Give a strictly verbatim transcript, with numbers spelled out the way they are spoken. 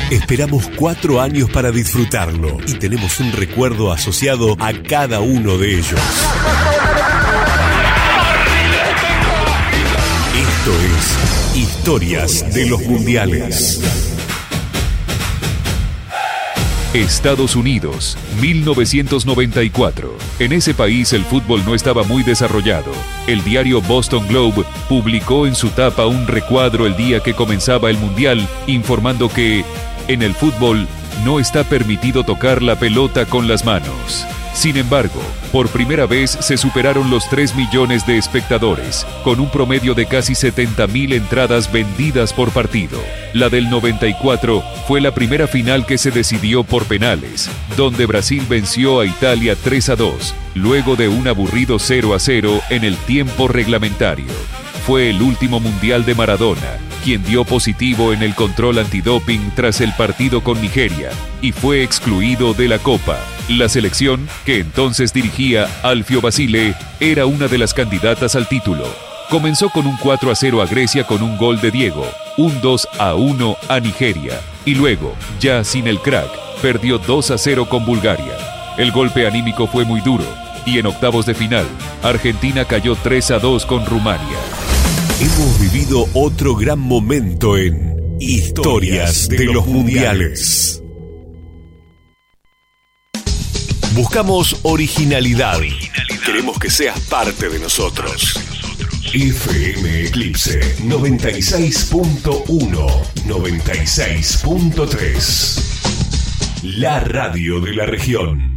Esperamos cuatro años para disfrutarlo y tenemos un recuerdo asociado a cada uno de ellos. Esto es Historias de los Mundiales. Estados Unidos, mil novecientos noventa y cuatro. En ese país el fútbol no estaba muy desarrollado. El diario Boston Globe publicó en su tapa un recuadro el día que comenzaba el Mundial, informando que en el fútbol no está permitido tocar la pelota con las manos. Sin embargo, por primera vez se superaron los tres millones de espectadores, con un promedio de casi setenta mil entradas vendidas por partido. La del noventa y cuatro fue la primera final que se decidió por penales, donde Brasil venció a Italia tres a dos, luego de un aburrido cero a cero en el tiempo reglamentario. Fue el último mundial de Maradona, quien dio positivo en el control antidoping tras el partido con Nigeria y fue excluido de la Copa. La selección, que entonces dirigía Alfio Basile, era una de las candidatas al título. Comenzó con un cuatro a cero a Grecia con un gol de Diego, un dos a uno a Nigeria y luego, ya sin el crack, perdió dos a cero con Bulgaria. El golpe anímico fue muy duro y en octavos de final, Argentina cayó tres a dos con Rumania. Hemos vivido otro gran momento en Historias de los Mundiales. Buscamos originalidad. Queremos que seas parte de nosotros. F M Eclipse noventa y seis punto uno, noventa y seis punto tres. La radio de la región.